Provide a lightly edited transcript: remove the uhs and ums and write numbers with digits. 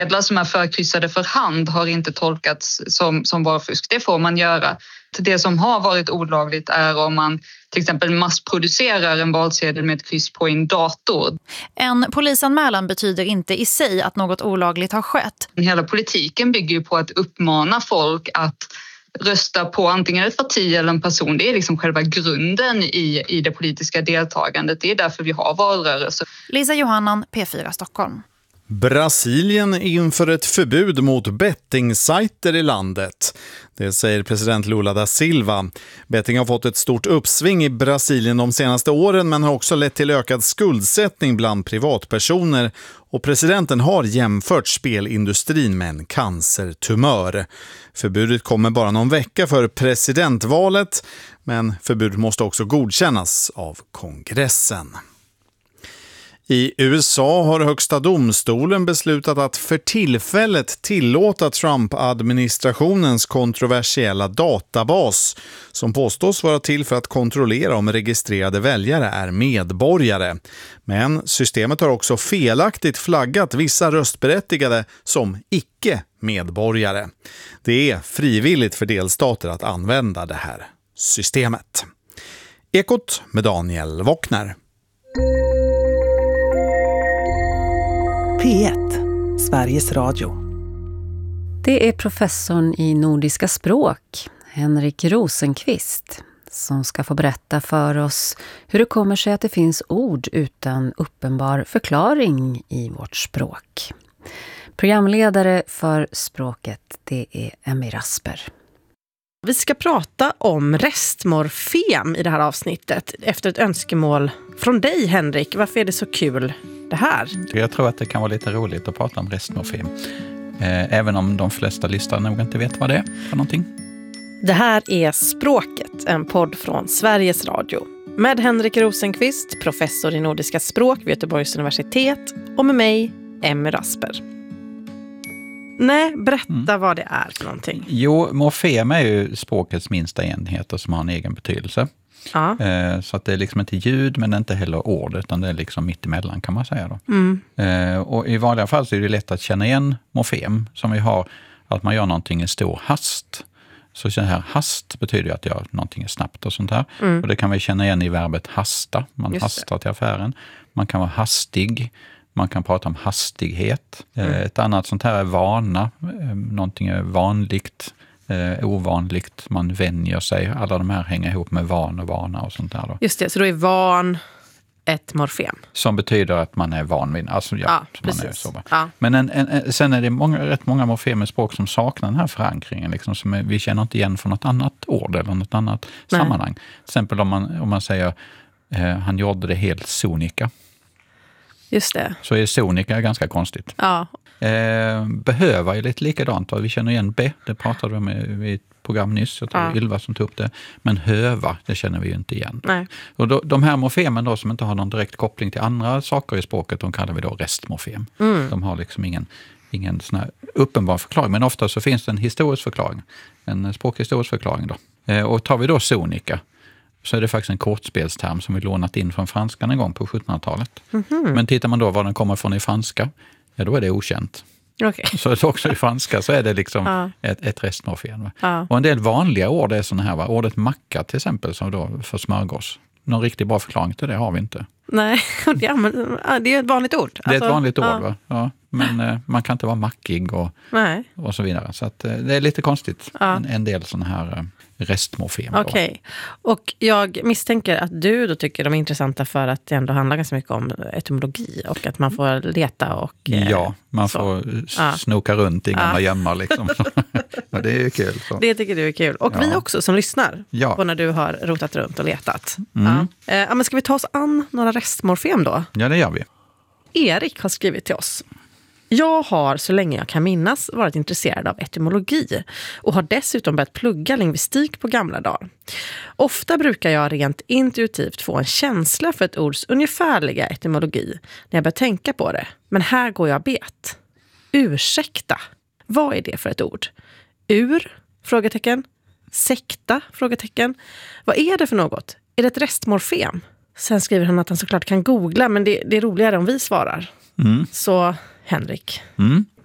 Sedlar som är förkryssade för hand har inte tolkats som valfusk. Det får man göra. Det som har varit olagligt är om man till exempel massproducerar en valsedel med ett kryss på en dator. En polisanmälan betyder inte i sig att något olagligt har skett. Hela politiken bygger ju på att uppmana folk att rösta på antingen ett parti eller en person. Det är liksom själva grunden i det politiska deltagandet. Det är därför vi har valrörelser. Lisa Johannan, P4 Stockholm. Brasilien inför ett förbud mot bettingsajter i landet. Det säger president Lula da Silva. Betting har fått ett stort uppsving i Brasilien de senaste åren men har också lett till ökad skuldsättning bland privatpersoner. Och presidenten har jämfört spelindustrin med en cancertumör. Förbudet kommer bara någon vecka för presidentvalet, men förbudet måste också godkännas av kongressen. I USA har högsta domstolen beslutat att för tillfället tillåta Trump-administrationens kontroversiella databas som påstås vara till för att kontrollera om registrerade väljare är medborgare. Men systemet har också felaktigt flaggat vissa röstberättigade som icke-medborgare. Det är frivilligt för delstater att använda det här systemet. Ekot med Daniel Wockner. P1, Sveriges Radio. Det är professorn i nordiska språk, Henrik Rosenqvist, som ska få berätta för oss hur det kommer sig att det finns ord utan uppenbar förklaring i vårt språk. Programledare för språket, det är Emmy Rasper. Vi ska prata om restmorfem i det här avsnittet efter ett önskemål från dig, Henrik. Varför är det så kul det här? Jag tror att det kan vara lite roligt att prata om restmorfem. Även om de flesta lyssnare nog inte vet vad det är för någonting. Det här är Språket, en podd från Sveriges Radio. Med Henrik Rosenqvist, professor i nordiska språk vid Göteborgs universitet. Och med mig, Emmy Rasper. Nej, berätta vad det är för någonting. Jo, morfem är ju språkets minsta enheter som har en egen betydelse. Ja. Så att det är liksom inte ljud men inte heller ord utan det är liksom mitt emellan kan man säga då. Och i vanliga fall så är det lätt att känna igen morfem som vi har att man gör någonting i stor hast. Så det här hast betyder ju att göra någonting snabbt och sånt här. Och det kan vi känna igen i verbet hasta. Man hastar till affären. Man kan vara hastig. Man kan prata om hastighet. Ett annat sånt här är vana. Någonting är vanligt, ovanligt. Man vänjer sig. Alla de här hänger ihop med van och vana och sånt där då. Just det, så då är van ett morfem. Som betyder att man är van vid. Alltså, ja man precis. är så. Ja. Men sen är det rätt många morfem i språk som saknar den här förankringen. Liksom, som vi känner inte igen från något annat ord eller något annat sammanhang. Till exempel om man säger han gjorde det helt sonika. Just det. Så är sonika ganska konstigt. Ja. Behöva är lite likadant. Vi känner igen be, det pratade vi om i ett program nyss. Jag tror Ylva som tog upp det. Men höva, det känner vi ju inte igen. Nej. Och de här morfemen då som inte har någon direkt koppling till andra saker i språket, de kallar vi då restmorfem. De har liksom ingen sån här uppenbar förklaring. Men ofta så finns det en historisk förklaring. En språkhistorisk förklaring då. Och tar vi då sonika så är det faktiskt en kortspelsterm som vi lånat in från franskan en gång på 1700-talet. Men tittar man då var den kommer från i franska, ja då är det okänt. Okay. Så också i franska så är det liksom ett restmorfem. Och en del vanliga ord är sådana här. Va? Ordet macka till exempel som då för smörgås. Någon riktigt bra förklaring till det har vi inte. Nej, det är ett vanligt ord. Det är ett vanligt ord va? Ja. Men man kan inte vara mackig och så vidare. Så att, det är lite konstigt. En del sådana här restmorfem. Okej. Och jag misstänker att du då tycker de är intressanta för att det ändå handlar ganska mycket om etymologi och att man får leta och ja, man får snoka runt i gamla gömmar liksom. Och det är ju kul. Så. Det tycker du är kul. Och vi också som lyssnar på när du har rotat runt och letat. Men ska vi ta oss an några restmorfem då? Ja, det gör vi. Erik har skrivit till oss. Jag har så länge jag kan minnas varit intresserad av etymologi och har dessutom börjat plugga lingvistik på gamla dagar. Ofta brukar jag rent intuitivt få en känsla för ett ords ungefärliga etymologi när jag börjar tänka på det. Men här går jag bet. Ursäkta. Vad är det för ett ord? Ur? Frågetecken. Sekta? Frågetecken. Vad är det för något? Är det ett restmorfem? Sen skriver han att han såklart kan googla, men det är roligare om vi svarar. Så Henrik,